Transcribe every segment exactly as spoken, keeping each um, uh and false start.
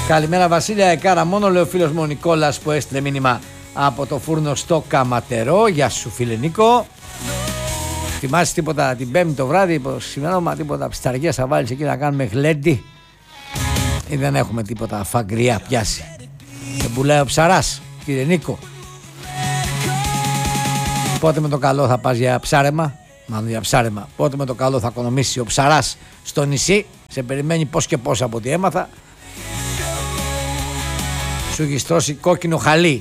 Καλημέρα Βασίλεια, εκάρα μόνο, λέει ο φίλος μου ο Νικόλας που έστειλε μήνυμα από το φούρνο στο Καματερό. Γεια σου φίλε Νίκο. Θυμάσαι τίποτα την Πέμπτη το βράδυ, πως σήμερα μα τίποτα ψταργία θα βάλεις εκεί να κάνουμε γλέντι? Ή δεν έχουμε τίποτα φαγκριά πιάσει? Δεν πουλάει ο ψαράς, κύριε Νίκο? Πότε με το καλό θα πας για ψάρεμα? Μάλλον για ψάρεμα. Πότε με το καλό θα οικονομήσει ο ψαράς στο νησί? Σε περιμένει πώς και πώς από ό,τι έμαθα. Σου έχει στρώσει κόκκινο χαλί.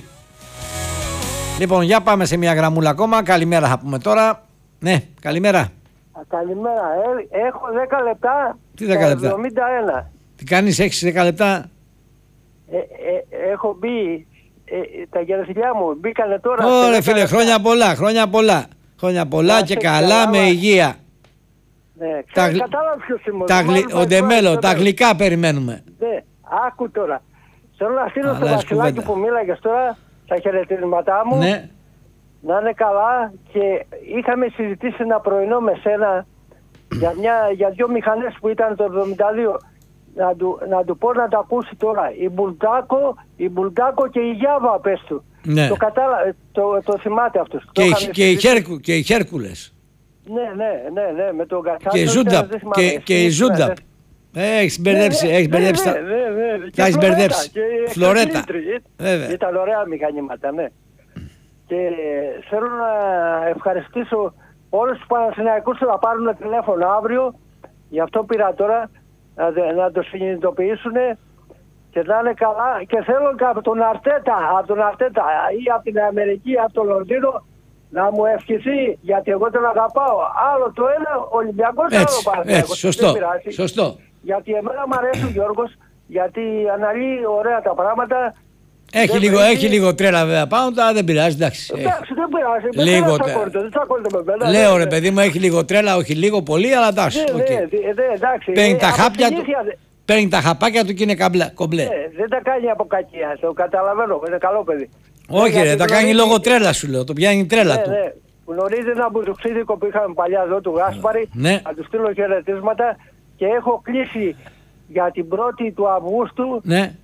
Λοιπόν, για πάμε σε μια γραμμούλα ακόμα. Καλημέρα θα πούμε τώρα. Ναι, καλημέρα. Α, καλημέρα. Ε, έχω δέκα λεπτά. Τι δέκα λεπτά? εβδομήντα ένα. Τι κάνεις, έχεις δέκα λεπτά? Ε, ε, έχω μπει. Ε, τα γενεθλιά μου μπήκανε τώρα. Ωραία φίλε, λεπτά. χρόνια πολλά, χρόνια πολλά. Χρόνια πολλά και καλά, καλά με υγεία. Ναι, τα, ξέρω, κατάλαβα ποιος είμαι. Τα γλυ... Ο Ντεμέλο, τα γλυκά περιμένουμε. Ναι, άκου τώρα. Θέλω να στείλω στο Βασιλάκι που μίλαγες τώρα τα χαιρετίσματά μου. Ναι. Να είναι καλά, και είχαμε συζητήσει ένα πρωινό με σένα για, μια, για δύο μηχανές που ήταν το εβδομήντα δύο. Να του, να του πω να τα ακούσει τώρα. Η Μπουλτάκο, η Μπουλτάκο και η Γιάβα, πες του. Ναι. Το, κατάλα, το, το θυμάται αυτός. Και, το η, και, οι Χέρκου, και οι Χέρκουλες. Ναι, ναι, ναι, ναι, με τον Κατσάκο. Και η Ζούνταπ. Και, και η Ζούνταπ. Έχεις μπερδέψει, έχεις μπερδέψει. Ναι, ναι, ναι. Τα έχεις μπερδέψει. Φλωρέτα. Ήταν ωραία μηχανήματα, ναι. Και θέλω να ευχαριστήσω όλους τους Παναθηναϊκούς που θα πάρουν τηλέφωνο αύριο. Γι' αυτό πήρα τώρα να, να το συνειδητοποιήσουν και να είναι καλά. Και θέλω και από τον Αρτέτα, από τον Αρτέτα ή από την Αμερική, από το Λονδίνο, να μου ευχηθεί, γιατί εγώ τον αγαπάω. Άλλο το ένα, Ολυμπιακός, άλλο Παναθηναϊκός. Σωστό, σωστό. Γιατί εμένα μου αρέσει ο Γιώργος, γιατί αναλύει ωραία τα πράγματα. Έχει λίγο, έχει λίγο τρέλα βέβαια πάνω, αλλά δεν πειράζει, εντάξει. Εντάξει, δεν πειράζει. Λίγο τρέλα. Λέω ρε παιδί μου, έχει λίγο τρέλα, όχι λίγο πολύ, αλλά εντάξει. Ναι, ναι, εντάξει. Παίρνει τα χάπια του, παίρνει τα χαπάκια του και είναι κομπλέ. Δεν τα κάνει από κακία, το καταλαβαίνω, είναι καλό παιδί. Όχι ρε, τα κάνει λόγω τρέλα σου λέω, το πιάνει τρέλα του. Γνωρίζει ένα μπουζουξίδικο που είχαμε παλιά εδώ του Γάσπαρη, να του στείλω χαιρετίσματα και έχω κλείσει για την πρώτη του Αυγούστου.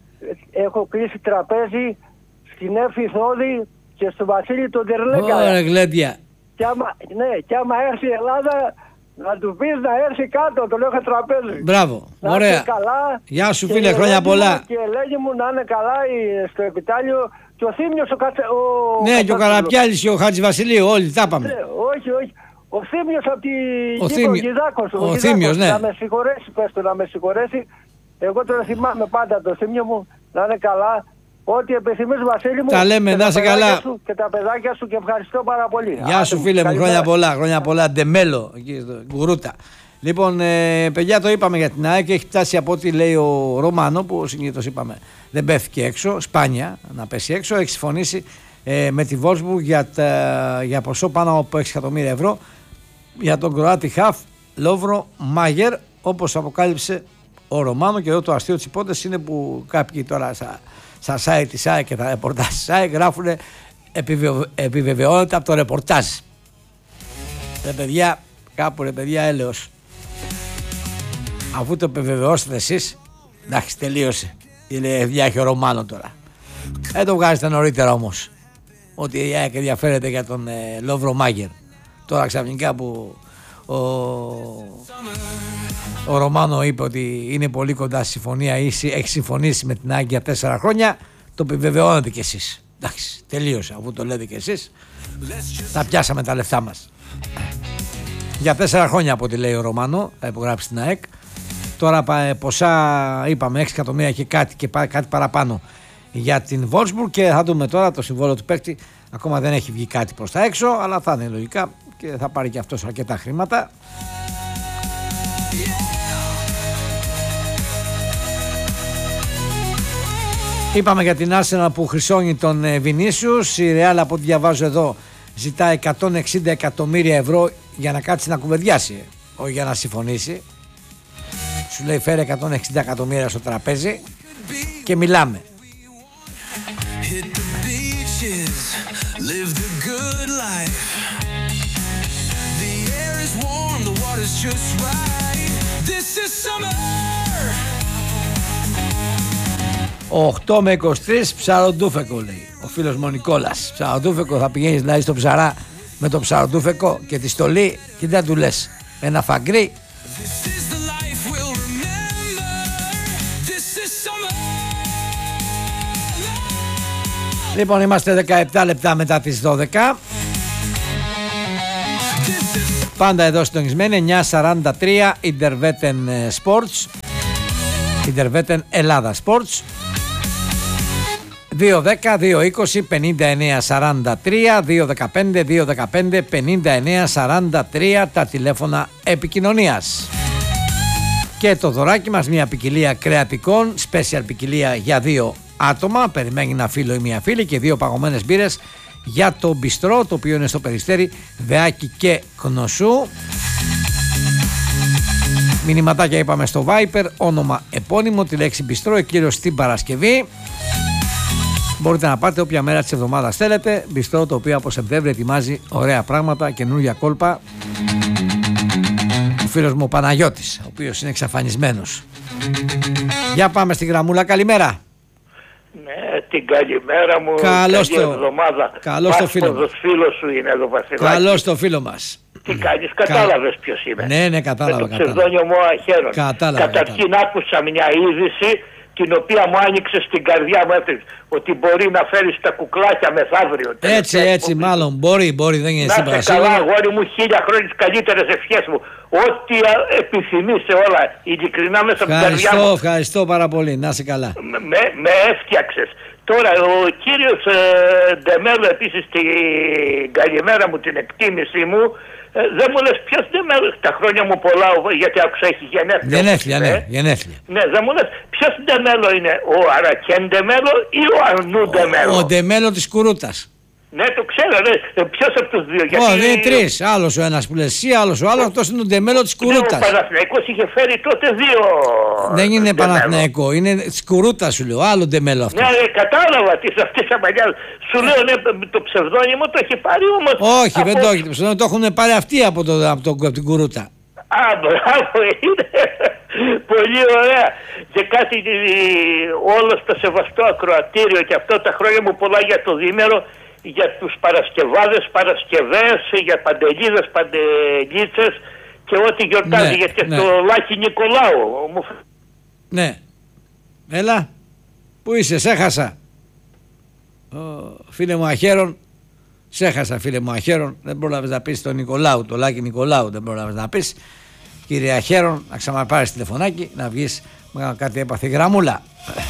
Έχω κλείσει τραπέζι στην Εύφη Θόδη και στο Βασίλη τον Τερλέκα. Ωραία γλέντια. Και άμα, ναι, και άμα έρθει η Ελλάδα να του πεις να έρθει κάτω, τον έχω τραπέζι. Μπράβο, να ωραία. Καλά, γεια σου φίλε, χρόνια πολλά. Και λέγει μου να είναι καλά στο επιτάλιο και ο Θήμιος ο Κατσε... Ο... Ναι, και ο Καραπιάλης και ο Χατζηβασιλείου, όλοι τα πάμε. Ναι, όχι, όχι. Ο Θήμιος από τη ο Κύπρο, Γιδάκος. Ο, ο Θήμιος, ναι. Να με συγχωρέσει, πες του, να με συγχωρέσει. Εγώ τώρα θυμάμαι πάντα το Θήμιο μου, να είναι καλά. Ό,τι επιθυμείς Βασίλη μου. Τα λέμε, να είσαι καλά. Σου και τα παιδάκια σου και ευχαριστώ πάρα πολύ. Γεια σου φίλε μου, χρόνια πολλά, χρόνια πολλά. Ντεμέλο, εκεί στο Γκουρούτα. Λοιπόν, ε, παιδιά, το είπαμε για την ΑΕΚ, έχει φτάσει από ό,τι λέει ο Ρωμάνο, που συνήθως είπαμε δεν πέφτει έξω, σπάνια να πέσει έξω. Έχει συμφωνήσει ε, με τη Wolfsburg για, για ποσό πάνω από έξι εκατομμύρια ευρώ για τον Κροάτι χαφ Λόβρο Μάγερ, όπως αποκάλυψε ο Ρωμάνο. Και εδώ το αστείο της υπόθεσης είναι που κάποιοι τώρα στα, στα site της ΑΕΚ και τα ρεπορτάζ της ΑΕΚ γράφουν επιβεβαι, επιβεβαιώνεται από το ρεπορτάζ. Ρε παιδιά, κάπου ρε παιδιά έλεος. Αφού το επιβεβαιώσετε εσείς, εντάξει, τελείωσε. Είναι διάχει ο Ρωμάνο τώρα. Δεν το βγάζετε νωρίτερα όμως, ότι η ΑΕΚ ενδιαφέρεται για τον ε, Λόβρο Μάγερ. Τώρα ξαφνικά που ο, ο Ρωμάνο είπε ότι είναι πολύ κοντά στη συμφωνία ή έχει συμφωνήσει με την ΑΕΚ για τέσσερα χρόνια, το επιβεβαιώνετε κι εσείς. Εντάξει, τελείωσε, αφού το λέτε κι εσείς. Τα πιάσαμε τα λεφτά μας. Για τέσσερα χρόνια από ό,τι λέει ο Ρωμάνο θα υπογράψει την ΑΕΚ. Τώρα ποσά είπαμε έξι εκατομμύρια και κάτι και κάτι παραπάνω για την Wolfsburg, και θα δούμε τώρα το συμβόλαιο του παίκτη. Ακόμα δεν έχει βγει κάτι προς τα έξω, αλλά θα είναι λογικά και θα πάρει και αυτός αρκετά χρήματα. Είπαμε για την Arsenal που χρυσώνει τον Vinicius. Η Real, από ό,τι διαβάζω εδώ, ζητά εκατόν εξήντα εκατομμύρια ευρώ για να κάτσει να κουβεντιάσει, όχι για να συμφωνήσει. Σου λέει φέρε εκατόν εξήντα εκατομμύρια στο τραπέζι και μιλάμε. οκτώ με είκοσι τρία ψαροντούφεκο, λέει ο φίλος μου ο Νικόλας. Ψαροντούφεκο, θα πηγαίνεις δηλαδή στο ψαρά με το ψαροντούφεκο και τη στολή και δεν του λες ένα φαγκρί. Λοιπόν, είμαστε δεκαεπτά λεπτά μετά τις δώδεκα. Πάντα εδώ συντονισμένοι, εννιά σαράντα τρία Interveten Sports, Interveten Ελλάδα Sports. Δύο δέκα, δύο είκοσι, πενήντα εννέα σαράντα τρία, δύο δεκαπέντε, δύο δεκαπέντε, πενήντα εννέα σαράντα τρία τα τηλέφωνα επικοινωνίας. Και το δωράκι μας, μια ποικιλία κρεατικών, special ποικιλία για δύο άτομα, περιμένει ένα φίλο ή μια φίλη, και δύο παγωμένες μπύρες για το μπιστρό, το οποίο είναι στο Περιστέρι, Βεάκη και Κνωσού. Μηνυματάκια είπαμε στο Viper, όνομα επώνυμο, τη λέξη μπιστρό, εκκλήρωση την Παρασκευή. Μπορείτε να πάτε όποια μέρα της εβδομάδας θέλετε. Μπιστρό, το οποίο από Σεπτέμβρη ετοιμάζει ωραία πράγματα, καινούργια κόλπα. Ο φίλος μου ο Παναγιώτης, ο οποίος είναι εξαφανισμένος. Για πάμε στη γραμμούλα, καλημέρα. Ναι, την καλημέρα μου. Καλώς καλή το, εβδομάδα. καλώς το φίλο μας. Φίλος σου είναι εδώ, Βασιλάκη. Καλώς το φίλο μας. Τι κάνεις, κατάλαβες ποιος είμαι? Ναι, ναι, κατάλαβα. Με το ψευδόνιο μου Αχέρον. Κατάλαβα. Καταρχήν κατάλαβα. Άκουσα μια είδηση την οποία μου άνοιξε στην καρδιά μου, ότι μπορεί να φέρει τα κουκλάκια μεθαύριο. Έτσι, έτσι, μάλλον μπορεί, μπορεί, δεν είναι στην Παρασκευή. Να είσαι καλά, αγόρι μου, χίλια χρόνια, τις καλύτερες ευχές μου. Ό,τι επιθυμείς σε όλα, ειλικρινά μέσα από την καρδιά μου. Ευχαριστώ, ευχαριστώ πάρα πολύ, να είσαι καλά. Με, με έφτιαξες. Τώρα ο κύριος ε, Ντεμέλο, επίσης την καλημέρα μου, την εκτίμηση μου, ε, δεν μου λες ποιος Ντεμέλο, τα χρόνια μου πολλά, γιατί άκουσα έχει γενέθλια. Γενέθλια, ναι, ε. γενέθλια. Ναι, δεν μου λες ποιος Ντεμέλο είναι, ο Αρακέν Ντεμέλο ή ο Αρνού Ντεμέλο? Ο Ντεμέλο της Κουρούτας. Ναι, το ξέρω, ναι. Ποιος από τους δύο? Γιατί... Όχι, είναι τρεις. Άλλος ο ένας που λες εσύ, άλλος ο άλλος, αυτός είναι ο Ντεμέλο της Κουρούτας. Ναι, ο Παναθηναϊκός είχε φέρει τότε δύο. Δεν είναι Παναθηναϊκό, είναι της Κουρούτας σου λέω, άλλο Ντεμέλο αυτό. Ναι, ναι, κατάλαβα τις αυτές τα μαλλιά. Σου λέω, ναι, το ψευδόνυμο το έχει πάρει όμως. Όχι, από... δεν το έχει, το ψευδόνυμο το έχουν πάρει αυτοί από, το, από, το, από την Κουρούτα. Α, μπράβο, είναι. Πολύ ωραία. Και κάτι όλο στο σεβαστό ακροατήριο και αυτό, τα χρόνια μου πολλά για το διήμερο, για τους Παρασκευάδες, Παρασκευές, για Παντελίδες, Παντελίτσες και ό,τι γιορτάζει, ναι, γιατί ναι. Το Λάκη Νικολάου. Ναι. Έλα. Πού είσαι, σε έχασα. Ο, φίλε μου Αχέρον, σε έχασα φίλε μου Αχέρον. Δεν πρόλαβες να πεις τον Νικολάου, το Λάκη Νικολάου δεν πρόλαβες να πεις. Κύριε Αχέρον, να ξαναπάρεις τηλεφωνάκι, να βγεις, κάτι έπαθε γραμμούλα.